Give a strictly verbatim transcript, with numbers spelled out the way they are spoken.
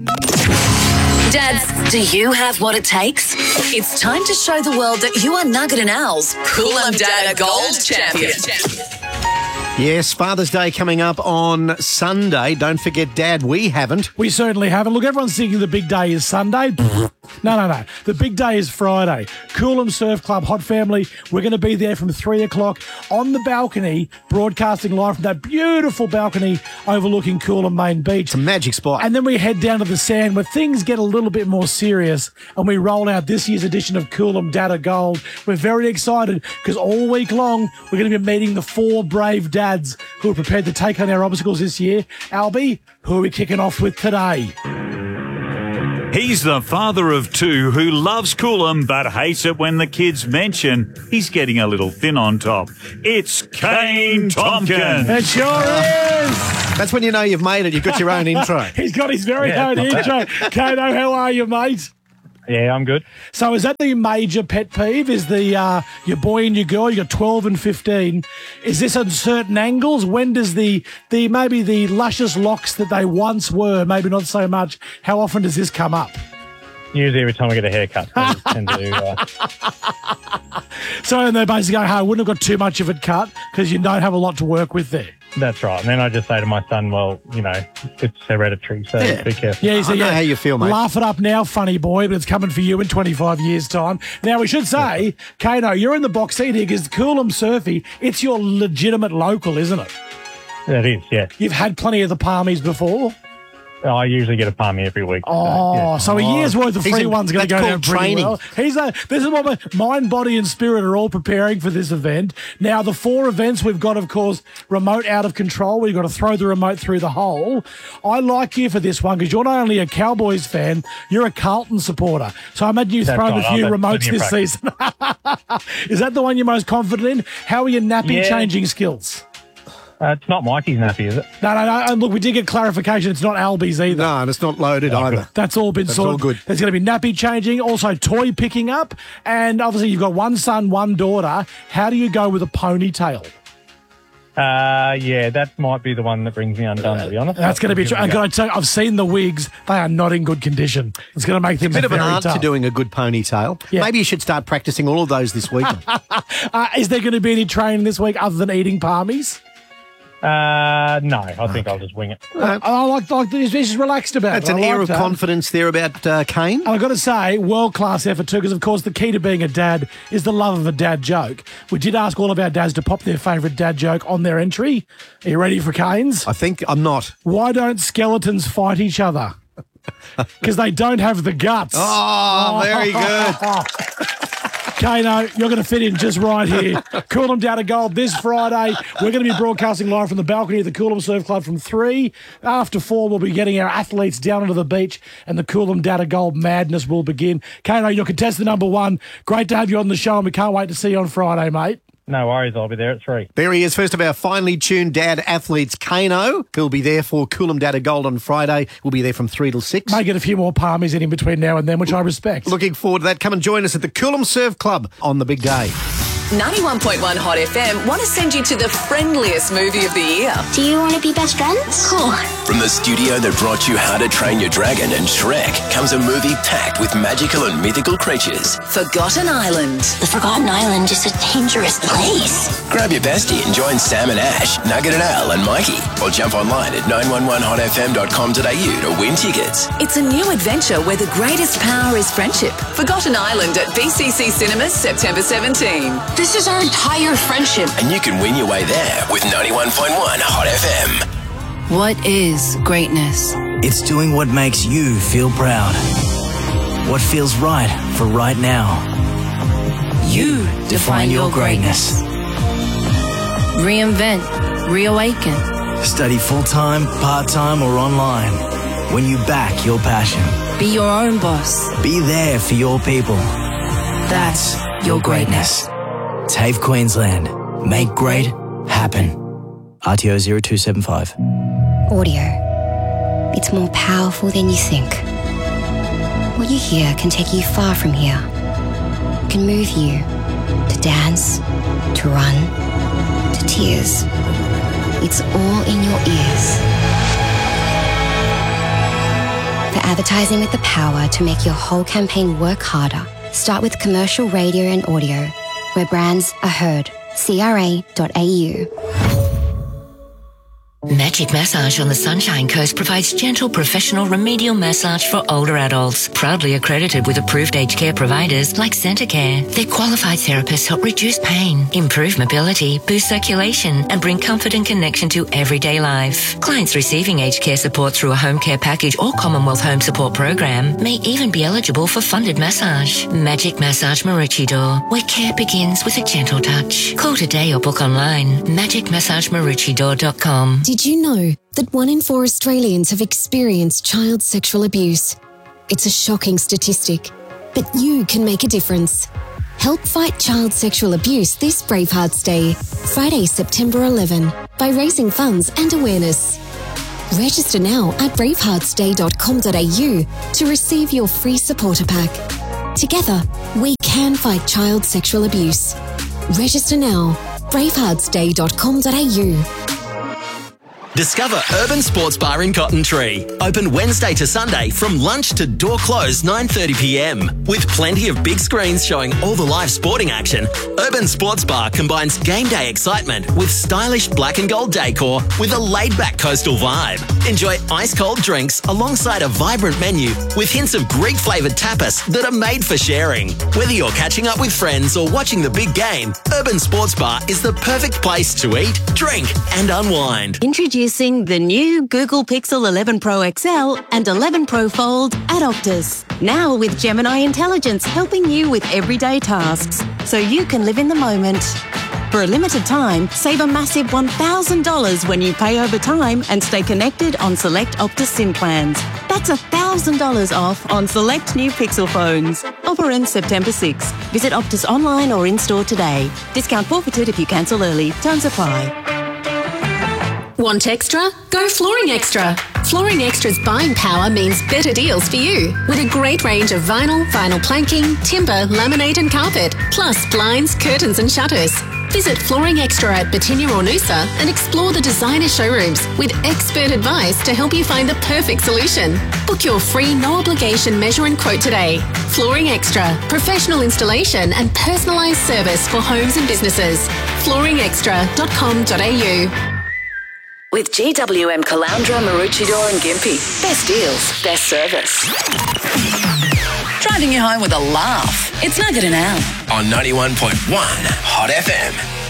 Dads, do you have what it takes? It's time to show the world that you are Nugget and Owl's Coolum Data Gold champion. Yes, Father's Day coming up on Sunday. Don't forget, Dad, we haven't. We certainly haven't. Look, everyone's thinking the big day is Sunday. No, no, no. The big day is Friday. Coolum Surf Club, Hot Family. We're going to be there from three o'clock on the balcony, broadcasting live from that beautiful balcony overlooking Coolum Main Beach. It's a magic spot. And then we head down to the sand where things get a little bit more serious and we roll out this year's edition of Coolum Data Gold. We're very excited because all week long we're going to be meeting the four brave dads who are prepared to take on our obstacles this year. Albie, who are we kicking off with today? He's the father of two who loves Coolum but hates it when the kids mention he's getting a little thin on top. It's Kane Tompkins. It sure is. That's when you know you've made it. You've got your own intro. He's got his very Yeah, own intro. Kato, how are you, mate? Yeah, I'm good. So is that the major pet peeve? Is the uh, your boy and your girl, you got twelve and fifteen, is this on certain angles? When does the, the maybe the luscious locks that they once were, maybe not so much, how often does this come up? Usually every time I get a haircut, I tend to... Uh... So and they basically go, hey, I wouldn't have got too much of it cut because you don't have a lot to work with there. That's right. And then I just say to my son, well, you know, it's hereditary, so Yeah. be careful. Yeah, so I know yeah, how you feel, mate. Laugh it up now, funny boy, but it's coming for you in twenty-five years' time. Now, we should say, Kano, you're in the box seat here because Coolum Surfy, it's your legitimate local, isn't it? That is, yeah. You've had plenty of the palmies before. I usually get a palmy every week. So, Oh, yeah. so a year's worth of He's free in- one's going to that's go down called pretty training. well. He's a, this is what my mind, body and spirit are all preparing for this event. Now, the four events we've got, of course, remote out of control. We've got to throw the remote through the hole. I like you for this one because you're not only a Cowboys fan, you're a Carlton supporter. So I imagine you've That's thrown right. a few I've had remotes plenty of this season. Is that the one you're most confident in? How are your nappy Yeah. changing skills? Uh, it's not Mikey's nappy, is it? No, no, no. And look, we did get clarification. It's not Albie's either. No, and it's not loaded Oh, either. good. That's all been That's sorted. all good. There's going to be nappy changing, also toy picking up, and obviously you've got one son, one daughter. How do you go with a ponytail? Uh, yeah, that might be the one that brings me undone, to be honest. That's going to be. Give Tr- it a I've go. got to tell you, I've seen the wigs; they are not in good condition. It's going to make things Bit of an very art tough. to doing a good ponytail. Yeah. Maybe you should start practicing all of those this week. Uh, is there going to be any training this week other than eating palmies? Uh, no, I think I'll just wing it. Uh, I like, like this. He's relaxed about That's it. an I air like of that. confidence there about uh, Kane. And I've got to say, world-class effort too, because of course the key to being a dad is the love of a dad joke. We did ask all of our dads to pop their favourite dad joke on their entry. Are you ready for Kane's? I think I'm not. Why don't skeletons fight each other? Because they don't have the guts. Oh, very good. Kano, you're going to fit in just right here. Coolum Data Gold this Friday. We're going to be broadcasting live from the balcony of the Coolum Surf Club from three. After four, we'll be getting our athletes down onto the beach and the Coolum Data Gold madness will begin. Kano, you're contestant number one. Great to have you on the show and we can't wait to see you on Friday, mate. No worries, I'll be there at three. There he is, first of our finely tuned dad athletes, Kano. He'll be there for Coolum Data Gold on Friday. We'll be there from three till six. May get a few more palmies in, in between now and then, which I respect. Looking forward to that. Come and join us at the Coolum Surf Club on the big day. ninety-one point one Hot F M want to send you to the friendliest movie of the year. Do you want to be best friends? Cool. From the studio that brought you How to Train Your Dragon and Shrek comes a movie packed with magical and mythical creatures. Forgotten Island. The Forgotten Island is a dangerous place. Grab your bestie and join Sam and Ash, Nugget and Al and Mikey. Or jump online at nine one one hot f m dot com dot a u to win tickets. It's a new adventure where the greatest power is friendship. Forgotten Island at B C C Cinemas, September seventeenth. This is our entire friendship. And you can win your way there with ninety-one point one Hot F M. What is greatness? It's doing what makes you feel proud. What feels right for right now. You define your greatness. Reinvent, reawaken. Study full-time, part-time, or online. When you back your passion. Be your own boss. Be there for your people. That's your greatness. TAFE Queensland. Make great happen. R T O zero two seven five. Audio. It's more powerful than you think. What you hear can take you far from here. It can move you to dance, to run, to tears. It's all in your ears. For advertising with the power to make your whole campaign work harder, start with commercial radio and audio, where brands are heard. C R A dot A U. Magic Massage on the Sunshine Coast provides gentle, professional, remedial massage for older adults. Proudly accredited with approved aged care providers like Centacare. Their qualified therapists help reduce pain, improve mobility, boost circulation, and bring comfort and connection to everyday life. Clients receiving aged care support through a home care package or Commonwealth Home Support Program may even be eligible for funded massage. Magic Massage Maroochydore, where care begins with a gentle touch. Call today or book online. magic massage maroochydore dot com. Did you know that one in four Australians have experienced child sexual abuse? It's a shocking statistic, but you can make a difference. Help fight child sexual abuse this Bravehearts Day, Friday, September eleventh, by raising funds and awareness. Register now at bravehearts day dot com dot a u to receive your free supporter pack. Together, we can fight child sexual abuse. Register now, bravehearts day dot com dot a u. Discover Urban Sports Bar in Cotton Tree. Open Wednesday to Sunday from lunch to door close nine thirty p m. With plenty of big screens showing all the live sporting action, Urban Sports Bar combines game day excitement with stylish black and gold decor with a laid-back coastal vibe. Enjoy ice-cold drinks alongside a vibrant menu with hints of Greek-flavoured tapas that are made for sharing. Whether you're catching up with friends or watching the big game, Urban Sports Bar is the perfect place to eat, drink and unwind. Introducing the new Google Pixel eleven Pro X L and eleven Pro Fold at Optus. Now with Gemini Intelligence helping you with everyday tasks, so you can live in the moment. For a limited time, save a massive one thousand dollars when you pay over time and stay connected on select Optus SIM plans. That's one thousand dollars off on select new Pixel phones. Offer ends September sixth. Visit Optus online or in-store today. Discount forfeited if you cancel early. Terms apply. Want extra? Go Flooring Extra. Flooring Extra's buying power means better deals for you. With a great range of vinyl, vinyl planking, timber, laminate and carpet, plus blinds, curtains and shutters. Visit Flooring Extra at Batinia or Noosa and explore the designer showrooms with expert advice to help you find the perfect solution. Book your free no-obligation measure and quote today. Flooring Extra. Professional installation and personalised service for homes and businesses. flooring extra dot com dot a u. With G W M Caloundra, Maroochydore and Gympie. Best deals, best service. Driving you home with a laugh. It's Nugget and Al. On ninety-one point one Hot F M.